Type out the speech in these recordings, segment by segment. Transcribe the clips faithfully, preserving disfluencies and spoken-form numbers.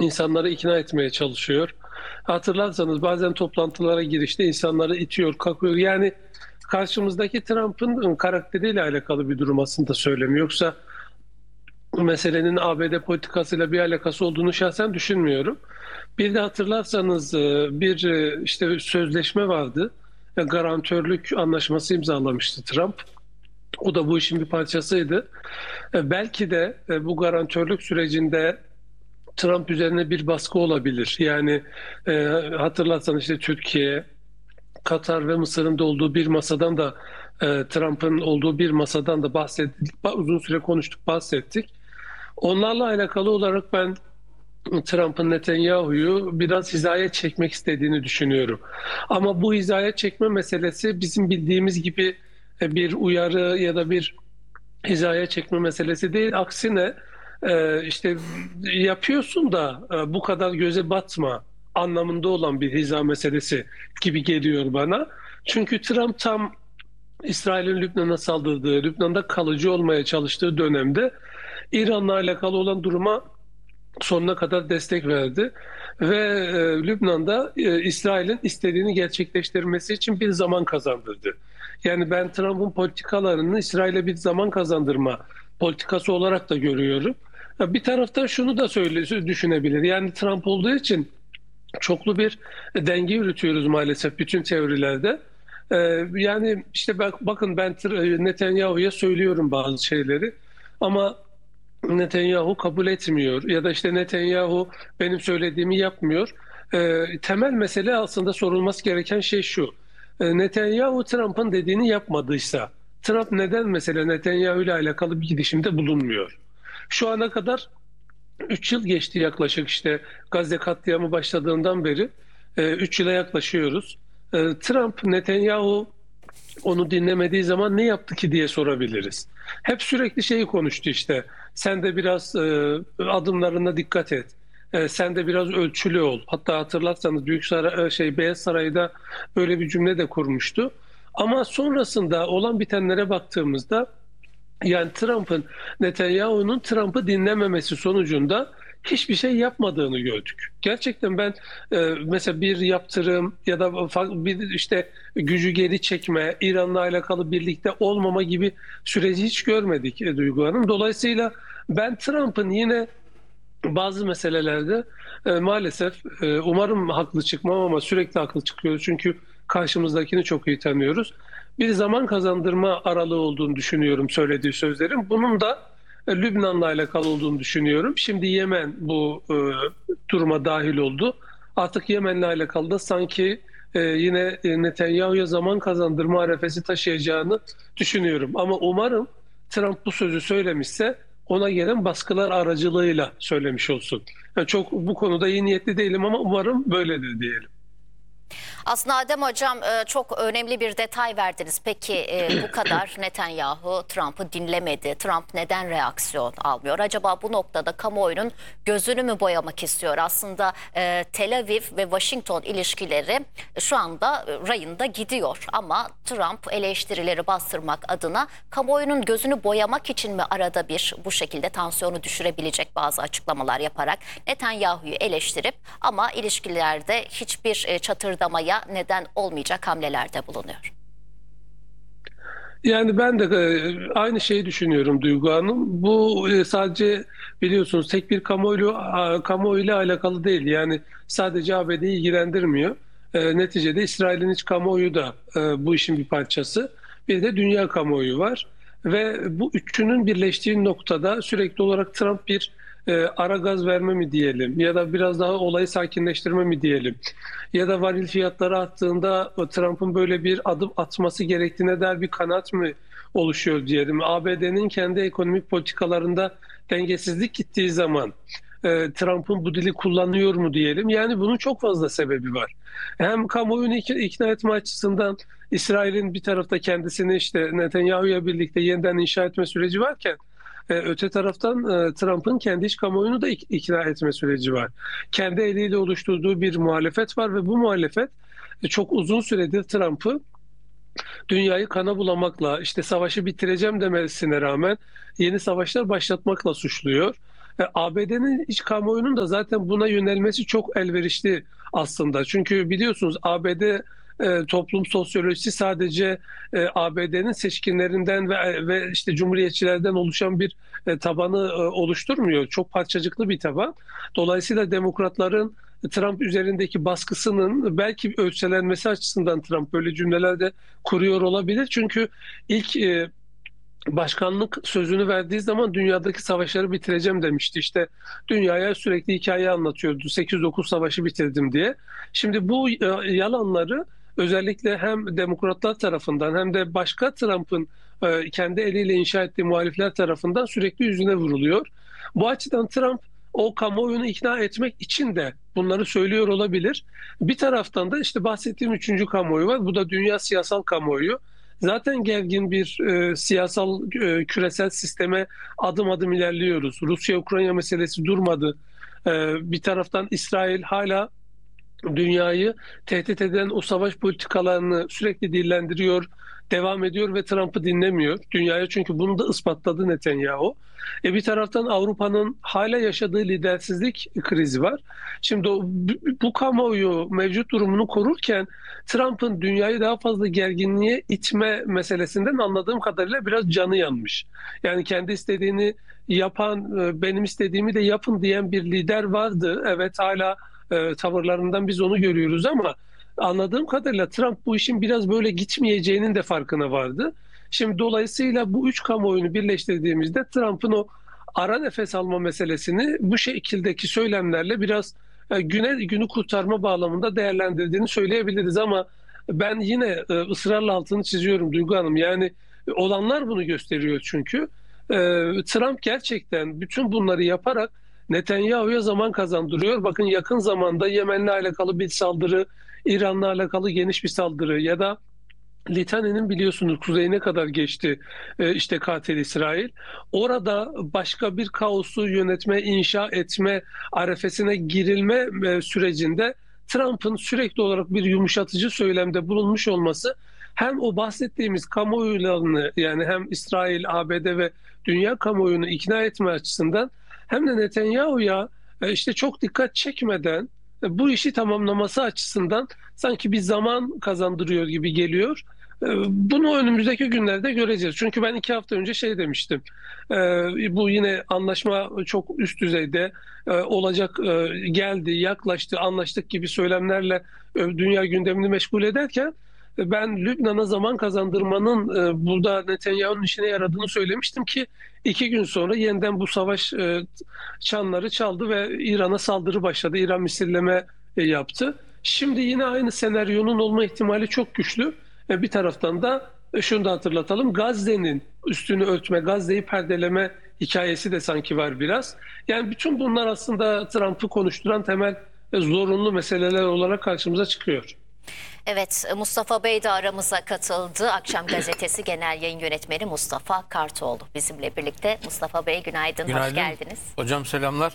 insanları ikna etmeye çalışıyor. Hatırlarsanız bazen toplantılara girişte insanları itiyor, kakıyor. Yani karşımızdaki Trump'ın karakteriyle alakalı bir durum aslında söylemiyor. Yoksa bu meselenin A B D politikasıyla bir alakası olduğunu şahsen düşünmüyorum. Bir de hatırlarsanız e, bir e, işte sözleşme vardı. E, Garantörlük anlaşması imzalamıştı Trump. O da bu işin bir parçasıydı. E, Belki de e, bu garantörlük sürecinde Trump üzerine bir baskı olabilir. Yani e, hatırlarsanız işte Türkiye, Katar ve Mısır'ın da olduğu bir masadan da e, Trump'ın olduğu bir masadan da bahsettik. Uzun süre konuştuk, bahsettik. Onlarla alakalı olarak ben Trump'ın Netanyahu'yu biraz hizaya çekmek istediğini düşünüyorum. Ama bu hizaya çekme meselesi bizim bildiğimiz gibi e, bir uyarı ya da bir hizaya çekme meselesi değil. Aksine e, işte yapıyorsun da e, bu kadar göze batma anlamında olan bir hiza meselesi gibi geliyor bana. Çünkü Trump tam İsrail'in Lübnan'a saldırdığı, Lübnan'da kalıcı olmaya çalıştığı dönemde İran'la alakalı olan duruma sonuna kadar destek verdi ve e, Lübnan'da e, İsrail'in istediğini gerçekleştirmesi için bir zaman kazandırdı. Yani ben Trump'ın politikalarını İsrail'e bir zaman kazandırma politikası olarak da görüyorum. Ya bir taraftan şunu da söyle, düşünebilir. Yani Trump olduğu için çoklu bir denge yürütüyoruz maalesef bütün teorilerde. Ee, yani işte bak, bakın ben Netanyahu'ya söylüyorum bazı şeyleri ama Netanyahu kabul etmiyor ya da işte Netanyahu benim söylediğimi yapmıyor. Ee, temel mesele aslında sorulması gereken şey şu. Ee, Netanyahu Trump'ın dediğini yapmadıysa Trump neden mesela Netanyahu ile alakalı bir girişimde bulunmuyor? Şu ana kadar üç yıl geçti yaklaşık işte Gazze katliamı başladığından beri üç yıla yaklaşıyoruz. E, Trump, Netanyahu onu dinlemediği zaman ne yaptı ki diye sorabiliriz. Hep sürekli şeyi konuştu işte. Sen de biraz e, adımlarına dikkat et. E, sen de biraz ölçülü ol. Hatta hatırlarsanız Büyük Saray, e, şey Beyaz Saray'da böyle bir cümle de kurmuştu. Ama sonrasında olan bitenlere baktığımızda yani Trump'ın, Netanyahu'nun Trump'ı dinlememesi sonucunda hiçbir şey yapmadığını gördük. Gerçekten ben e, mesela bir yaptırım ya da fa- bir işte gücü geri çekme, İran'la alakalı birlikte olmama gibi süreci hiç görmedik e, Duygu Hanım. Dolayısıyla ben Trump'ın yine bazı meselelerde e, maalesef e, umarım haklı çıkmam ama sürekli haklı çıkıyoruz. Çünkü karşımızdakini çok iyi tanıyoruz. Bir zaman kazandırma aralığı olduğunu düşünüyorum söylediği sözlerin. Bunun da e, Lübnan'la alakalı olduğunu düşünüyorum. Şimdi Yemen bu e, duruma dahil oldu. Artık Yemen'le alakalı da sanki e, yine e, Netanyahu'ya zaman kazandırma arefesi taşıyacağını düşünüyorum. Ama umarım Trump bu sözü söylemişse ona gelen baskılar aracılığıyla söylemiş olsun. Yani çok bu konuda iyi niyetli değilim ama umarım böyledir diyelim. Aslında Adem Hocam e, çok önemli bir detay verdiniz. Peki e, bu kadar Netanyahu Trump'ı dinlemedi. Trump neden reaksiyon almıyor? Acaba bu noktada kamuoyunun gözünü mü boyamak istiyor? Aslında e, Tel Aviv ve Washington ilişkileri şu anda e, rayında gidiyor. Ama Trump eleştirileri bastırmak adına kamuoyunun gözünü boyamak için mi arada bir bu şekilde tansiyonu düşürebilecek bazı açıklamalar yaparak Netanyahu'yu eleştirip ama ilişkilerde hiçbir e, çatırdamaya neden olmayacak hamlelerde bulunuyor? Yani ben de e, aynı şeyi düşünüyorum Duygu Hanım. Bu e, sadece biliyorsunuz tek bir kamuoyu kamuoyuyla alakalı değil. Yani sadece A B D'yi ilgilendirmiyor. E, neticede İsrail'in iç kamuoyu da e, bu işin bir parçası. Bir de dünya kamuoyu var. Ve bu üçünün birleştiği noktada sürekli olarak Trump bir e, ara gaz verme mi diyelim ya da biraz daha olayı sakinleştirme mi diyelim ya da varil fiyatları arttığında Trump'ın böyle bir adım atması gerektiğine dair bir kanaat mı oluşuyor diyelim. A B D'nin kendi ekonomik politikalarında dengesizlik gittiği zaman e, Trump'ın bu dili kullanıyor mu diyelim. Yani bunun çok fazla sebebi var. Hem kamuoyunu ikna etme açısından İsrail'in bir tarafta kendisini işte Netanyahu'ya birlikte yeniden inşa etme süreci varken e, öte taraftan e, Trump'ın kendi iç kamuoyunu da ik- ikna etme süreci var. Kendi eliyle oluşturduğu bir muhalefet var ve bu muhalefet e, çok uzun süredir Trump'ı dünyayı kana bulamakla, işte savaşı bitireceğim demesine rağmen yeni savaşlar başlatmakla suçluyor. E, A B D'nin iç kamuoyunun da zaten buna yönelmesi çok elverişli aslında. Çünkü biliyorsunuz A B D e, toplum sosyolojisi sadece e, A B D'nin seçkinlerinden ve, ve işte cumhuriyetçilerden oluşan bir e, tabanı e, oluşturmuyor. Çok parçacıklı bir taban. Dolayısıyla demokratların Trump üzerindeki baskısının belki ölçelenmesi açısından Trump böyle cümleler de kuruyor olabilir. Çünkü ilk e, başkanlık sözünü verdiği zaman dünyadaki savaşları bitireceğim demişti. İşte dünyaya sürekli hikaye anlatıyordu. sekiz dokuz savaşı bitirdim diye. Şimdi bu e, yalanları özellikle hem demokratlar tarafından hem de başka Trump'ın e, kendi eliyle inşa ettiği muhalifler tarafından sürekli yüzüne vuruluyor. Bu açıdan Trump o kamuoyunu ikna etmek için de bunları söylüyor olabilir. Bir taraftan da işte bahsettiğim üçüncü kamuoyu var. Bu da dünya siyasal kamuoyu. Zaten gergin bir e, siyasal e, küresel sisteme adım adım ilerliyoruz. Rusya-Ukrayna meselesi durmadı. E, bir taraftan İsrail hala dünyayı tehdit eden o savaş politikalarını sürekli dillendiriyor, devam ediyor ve Trump'ı dinlemiyor. Dünyaya çünkü bunu da ispatladı Netanyahu. E bir taraftan Avrupa'nın hala yaşadığı lidersizlik krizi var. Şimdi o, bu kamuoyu mevcut durumunu korurken Trump'ın dünyayı daha fazla gerginliğe itme meselesinden anladığım kadarıyla biraz canı yanmış. Yani kendi istediğini yapan, e, benim istediğimi de yapın diyen bir lider vardı. Evet, hala e, tavırlarından biz onu görüyoruz ama anladığım kadarıyla Trump bu işin biraz böyle gitmeyeceğinin de farkına vardı. Şimdi dolayısıyla bu üç kamuoyunu birleştirdiğimizde Trump'ın o ara nefes alma meselesini bu şekildeki söylemlerle biraz e, güne günü kurtarma bağlamında değerlendirdiğini söyleyebiliriz ama ben yine e, ısrarla altını çiziyorum Duygu Hanım. Yani olanlar bunu gösteriyor çünkü. E, Trump gerçekten bütün bunları yaparak Netanyahu'ya zaman kazandırıyor. Bakın yakın zamanda Yemen'le alakalı bir saldırı, İran'la alakalı geniş bir saldırı ya da Litaninin biliyorsunuz kuzeyine kadar geçti e, işte katil İsrail. Orada başka bir kaosu yönetme, inşa etme arefesine girilme e, sürecinde Trump'ın sürekli olarak bir yumuşatıcı söylemde bulunmuş olması hem o bahsettiğimiz kamuoylarını yani hem İsrail, A B D ve dünya kamuoyunu ikna etme açısından hem de Netanyahu'ya e, işte çok dikkat çekmeden e, bu işi tamamlaması açısından sanki bir zaman kazandırıyor gibi geliyor. E, Bunu önümüzdeki günlerde göreceğiz. Çünkü ben iki hafta önce şey demiştim. E, Bu yine anlaşma çok üst düzeyde e, olacak, e, geldi, yaklaştı, anlaştık gibi söylemlerle e, dünya gündemini meşgul ederken e, ben Lübnan'a zaman kazandırmanın e, burada Netanyahu'nun işine yaradığını söylemiştim ki iki gün sonra yeniden bu savaş e, çanları çaldı ve İran'a saldırı başladı. İran misilleme e, yaptı. Şimdi yine aynı senaryonun olma ihtimali çok güçlü. E, bir taraftan da e, şunu da hatırlatalım. Gazze'nin üstünü örtme, Gazze'yi perdeleme hikayesi de sanki var biraz. Yani bütün bunlar aslında Trump'ı konuşturan temel e, zorunlu meseleler olarak karşımıza çıkıyor. Evet, Mustafa Bey de aramıza katıldı. Akşam Gazetesi Genel Yayın Yönetmeni Mustafa Kartoğlu bizimle birlikte. Mustafa Bey günaydın, Günaydın. hoş geldiniz. Hocam selamlar.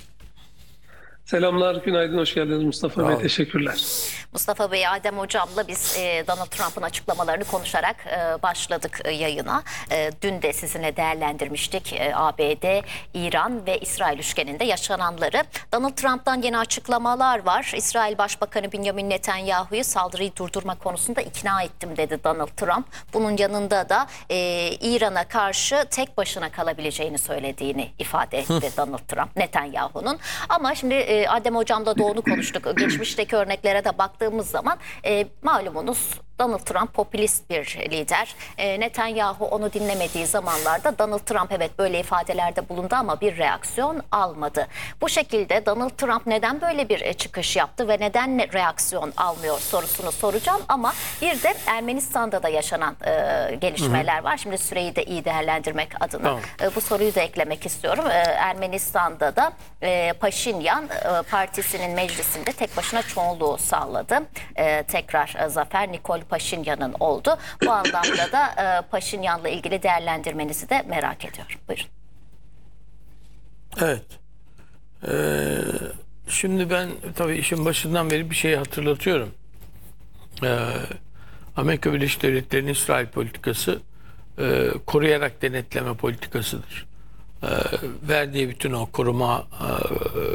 Selamlar, günaydın, hoş geldiniz Mustafa Sağ Bey. olun. Teşekkürler. Mustafa Bey, Adem Hocam'la biz e, Donald Trump'ın açıklamalarını konuşarak e, başladık e, yayına. E, dün de sizinle değerlendirmiştik e, A B D, İran ve İsrail üçgeninde yaşananları. Donald Trump'tan yeni açıklamalar var. İsrail Başbakanı Benjamin Netanyahu'yu saldırıyı durdurma konusunda ikna ettim dedi Donald Trump. Bunun yanında da e, İran'a karşı tek başına kalabileceğini söylediğini ifade etti Donald Trump, Netanyahu'nun. Ama şimdi e, Adem Hocam'la da onu konuştuk. Geçmişteki örneklere de baktığımız zaman e, malumunuz Donald Trump popülist bir lider. E, Netanyahu onu dinlemediği zamanlarda Donald Trump evet böyle ifadelerde bulundu ama bir reaksiyon almadı. Bu şekilde Donald Trump neden böyle bir e, çıkış yaptı ve neden ne- reaksiyon almıyor sorusunu soracağım. Ama bir de Ermenistan'da da yaşanan e, gelişmeler var. Şimdi süreyi de iyi değerlendirmek adına Tamam. e, bu soruyu da eklemek istiyorum. E, Ermenistan'da da e, Paşinyan e, partisinin meclisinde tek başına çoğunluğu sağladı. E, tekrar e, zafer Nikol Paşinyan'ın oldu. Bu anlamda da e, Paşinyan'la ilgili değerlendirmenizi de merak ediyorum. Buyurun. Evet. Ee, şimdi ben tabii işin başından beri bir şeyi hatırlatıyorum. Ee, Amerika Birleşik Devletleri'nin İsrail politikası e, koruyarak denetleme politikasıdır. e, verdiği bütün o koruma